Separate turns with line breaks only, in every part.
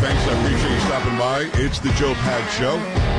thanks. I appreciate you stopping by. It's the Joe Pag Show.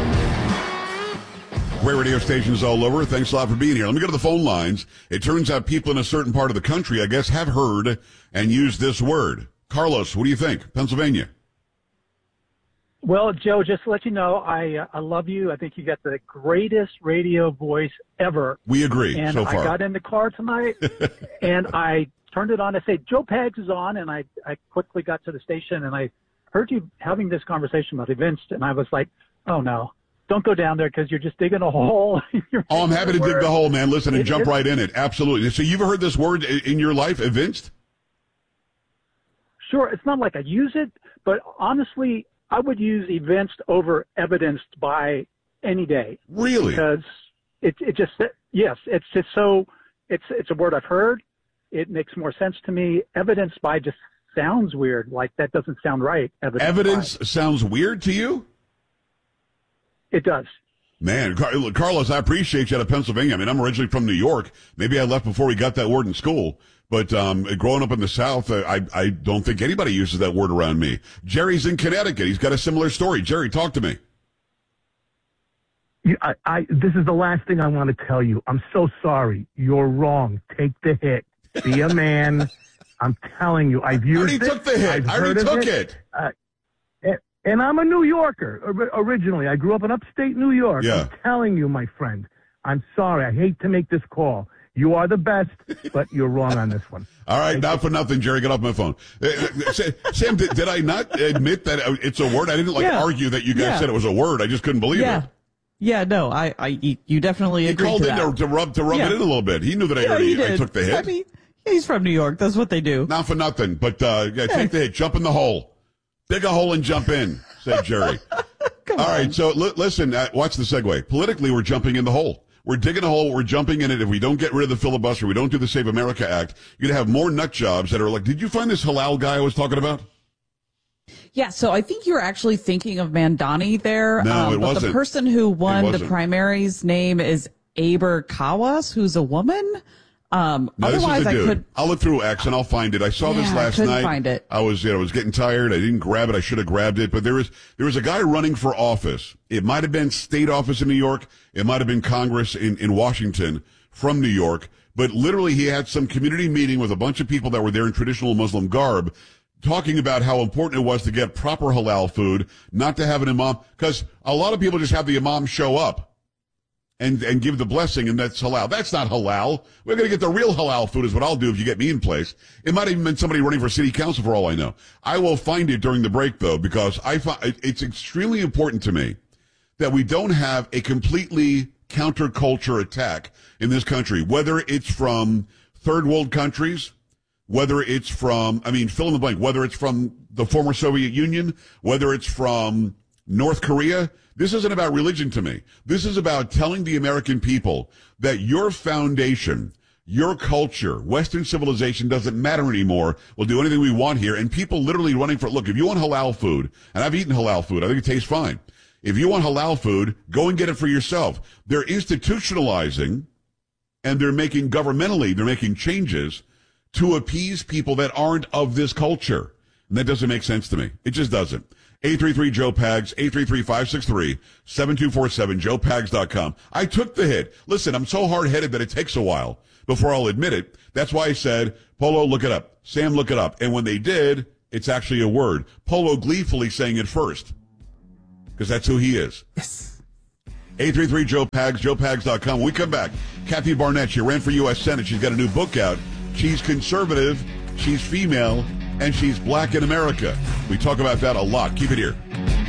Great radio stations all over. Thanks a lot for being here. Let me go to the phone lines. It turns out people in a certain part of the country, I guess, have heard and used this word. Carlos, what do you think? Pennsylvania.
Well, Joe, just to let you know, I love you. I think you got the greatest radio voice ever.
We agree
and
so far.
I got in the car tonight, and I turned it on. I said, Joe Pags is on, and I quickly got to the station, and I heard you having this conversation about events, and I was like, oh, no. Don't go down there because you're just digging a hole.
Oh, I'm happy to dig the hole, man. Listen, and jump right in it. Absolutely. So you've heard this word in your life, evinced?
Sure. It's not like I use it, but honestly, I would use evinced over evidenced by any day.
Really?
Because it's a word I've heard. It makes more sense to me. Evidenced by just sounds weird. Like that doesn't sound right.
Evidence sounds weird to you?
It does.
Man, Carlos, I appreciate you out of Pennsylvania. I mean, I'm originally from New York. Maybe I left before we got that word in school. But growing up in the South, I don't think anybody uses that word around me. Jerry's in Connecticut. He's got a similar story. Jerry, talk to me.
This is the last thing I want to tell you. I'm so sorry. You're wrong. Take the hit. Be a man. I'm telling you. I've used it.
I already took the hit. I already took it.
And I'm a New Yorker originally. I grew up in upstate New York.
Yeah.
I'm telling you, my friend, I'm sorry. I hate to make this call. You are the best, but you're wrong on this one.
All right, not for nothing, Jerry. Get off my phone. Sam, did I not admit that it's a word? I didn't argue that you guys said it was a word. I just couldn't believe it.
Yeah, no, you definitely agreed
to that. He
called
in to rub it in a little bit. He knew that I took the hit.
I mean, he's from New York. That's what they do.
Not for nothing, but take the hit. Jump in the hole. Dig a hole and jump in, said Jerry. All right, so listen, watch the segue. Politically, we're jumping in the hole. We're digging a hole. We're jumping in it. If we don't get rid of the filibuster, we don't do the Save America Act, you're going to have more nut jobs that are like, did you find this halal guy I was talking about?
Yeah, so I think you're actually thinking of Mandani there.
No, it wasn't.
The person who won the primaries' name is Aber Kawas, who's a woman.
No,
otherwise,
this is a dude. I'll look through X and I'll find it. I saw this last night.
Find it.
I was getting tired. I didn't grab it. I should have grabbed it. But there was a guy running for office. It might have been state office in New York. It might have been Congress in Washington from New York. But literally, he had some community meeting with a bunch of people that were there in traditional Muslim garb, talking about how important it was to get proper halal food, not to have an imam, because a lot of people just have the imam show up and give the blessing, and that's halal. That's not halal. We're going to get the real halal food is what I'll do if you get me in place. It might have even been somebody running for city council for all I know. I will find it during the break, though, because it's extremely important to me that we don't have a completely counterculture attack in this country, whether it's from third world countries, whether it's from, fill in the blank, whether it's from the former Soviet Union, whether it's from North Korea. This isn't about religion to me. This is about telling the American people that your foundation, your culture, Western civilization doesn't matter anymore. We'll do anything we want here. And people literally running for, look, if you want halal food, and I've eaten halal food, I think it tastes fine. If you want halal food, go and get it for yourself. They're institutionalizing and they're making changes to appease people that aren't of this culture. And that doesn't make sense to me. It just doesn't. 833-JOE-PAGS, 833-563-7247, joepags.com. I took the hit. Listen, I'm so hard-headed that it takes a while before I'll admit it. That's why I said, Polo, look it up. Sam, look it up. And when they did, it's actually a word. Polo gleefully saying it first, because that's who he is.
Yes.
833-JOE-PAGS, joepags.com. When we come back, Kathy Barnett, she ran for U.S. Senate. She's got a new book out. She's conservative, she's female, and she's black in America. We talk about that a lot. Keep it here.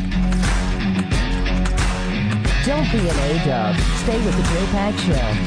Don't be an A-dub. Stay with the Joe Pag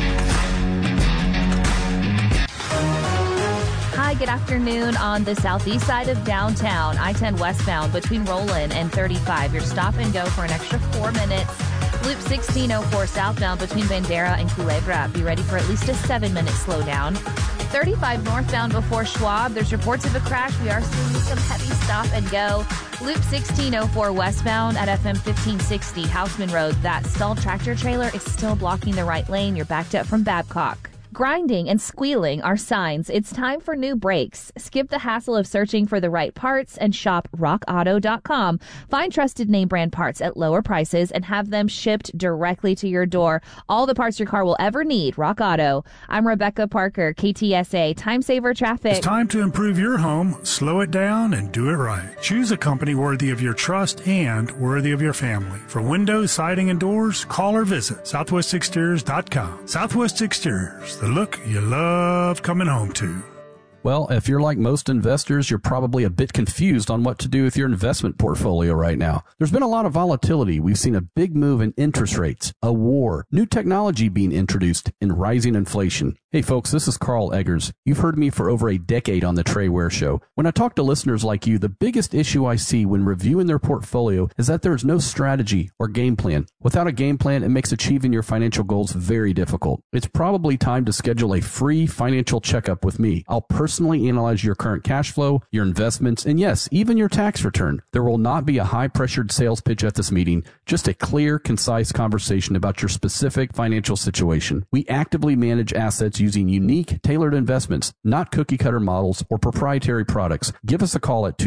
Show.
Hi, good afternoon. On the southeast side of downtown, I-10 westbound between Roland and 35. Your stop and go for an extra 4 minutes. Loop 1604 southbound between Bandera and Culebra. Be ready for at least a 7-minute slowdown. 35 northbound before Schwab. There's reports of a crash. We are seeing some heavy stop and go. Loop 1604 westbound at FM 1560 Houseman Road. That stalled tractor trailer is still blocking the right lane. You're backed up from Babcock. Grinding and squealing are signs it's time for new brakes. Skip the hassle of searching for the right parts and shop rockauto.com. Find trusted name brand parts at lower prices and have them shipped directly to your door. All the parts your car will ever need. Rock Auto. I'm Rebecca Parker, KTSA Time Saver Traffic.
It's time to improve your home, slow it down, and do it right. Choose a company worthy of your trust and worthy of your family. For windows, siding, and doors, call or visit southwestexteriors.com. Southwest Exteriors, the look you love coming home to.
Well, if you're like most investors, you're probably a bit confused on what to do with your investment portfolio right now. There's been a lot of volatility. We've seen a big move in interest rates, a war, new technology being introduced, and rising inflation. Hey folks, this is Carl Eggers. You've heard me for over a decade on the Trey Ware Show. When I talk to listeners like you, the biggest issue I see when reviewing their portfolio is that there's no strategy or game plan. Without a game plan, it makes achieving your financial goals very difficult. It's probably time to schedule a free financial checkup with me. I'll personally analyze your current cash flow, your investments, and yes, even your tax return. There will not be a high-pressured sales pitch at this meeting, just a clear, concise conversation about your specific financial situation. We actively manage assets using unique, tailored investments, not cookie-cutter models or proprietary products. Give us a call at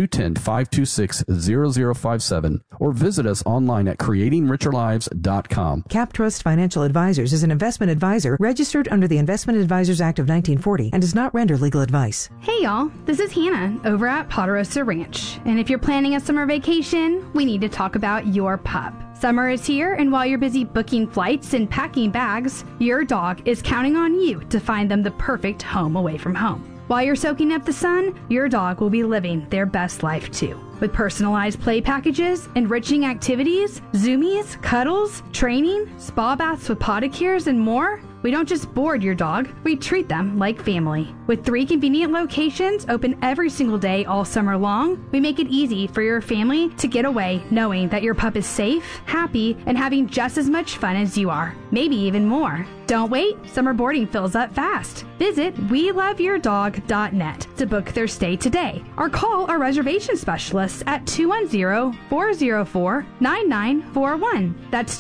210-526-0057 or visit us online at creatingricherlives.com.
CapTrust Financial Advisors is an investment advisor registered under the Investment Advisors Act of 1940 and does not render legal advice.
Hey y'all, this is Hannah over at Ponderosa Ranch. And if you're planning a summer vacation, we need to talk about your pup. Summer is here, and while you're busy booking flights and packing bags, your dog is counting on you to find them the perfect home away from home. While you're soaking up the sun, your dog will be living their best life too. With personalized play packages, enriching activities, zoomies, cuddles, training, spa baths with podicures, and more, we don't just board your dog, we treat them like family. With 3 convenient locations open every single day all summer long, we make it easy for your family to get away knowing that your pup is safe, happy, and having just as much fun as you are, maybe even more. Don't wait, summer boarding fills up fast. Visit WeLoveYourDog.net to book their stay today or call our reservation specialists at 210-404-9941. That's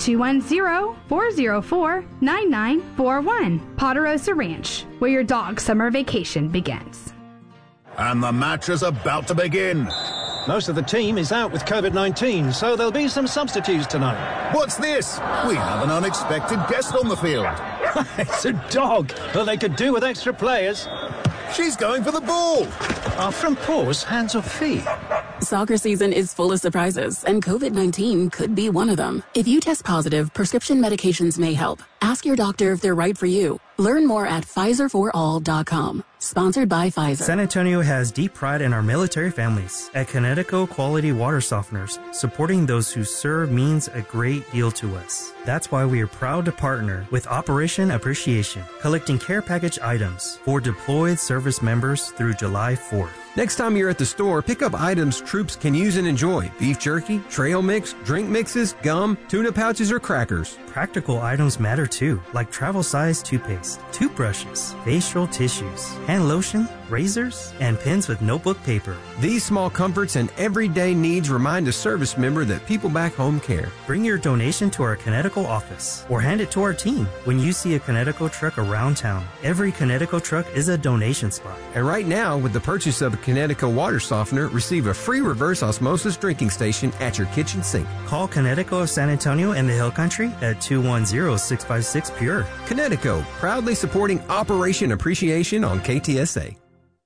210-404-9941. Ponderosa Ranch, where your dog's summer vacation begins.
And the match is about to begin.
Most of the team is out with COVID-19, so there'll be some substitutes tonight.
What's this? We have an unexpected guest on the field.
It's a dog. Well, they could do with extra players.
She's going for the ball.
Are front paws hands or feet?
Soccer season is full of surprises, and COVID-19 could be one of them. If you test positive, prescription medications may help. Ask your doctor if they're right for you. Learn more at PfizerForAll.com. Sponsored by Pfizer.
San Antonio has deep pride in our military families. At Connecticut Quality Water Softeners, supporting those who serve means a great deal to us. That's why we are proud to partner with Operation Appreciation, collecting care package items for deployed service members through July 4th.
Next time you're at the store, pick up items troops can use and enjoy. Beef jerky, trail mix, drink mixes, gum, tuna pouches, or crackers.
Practical items matter too, like travel-size toothpaste, toothbrushes, facial tissues, hand lotion, razors, and pens with notebook paper.
These small comforts and everyday needs remind a service member that people back home care.
Bring your donation to our Connecticut office or hand it to our team. When you see a Connecticut truck around town, every Connecticut truck is a donation spot.
And right now, with the purchase of a Connecticut water softener, receive a free reverse osmosis drinking station at your kitchen sink.
Call Connecticut of San Antonio and the Hill Country at 210-656-PURE.
Connecticut, proudly supporting Operation Appreciation on KTSA.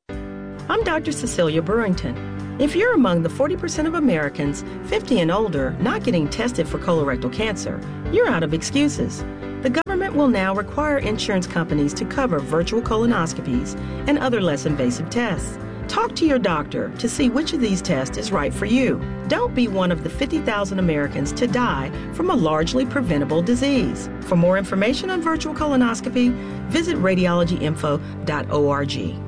I'm Dr. Cecilia Burrington. If you're among the 40% of Americans 50 and older not getting tested for colorectal cancer, you're out of excuses. The government will now require insurance companies to cover virtual colonoscopies and other less invasive tests. Talk to your doctor to see which of these tests is right for you. Don't be one of the 50,000 Americans to die from a largely preventable disease. For more information on virtual colonoscopy, visit radiologyinfo.org.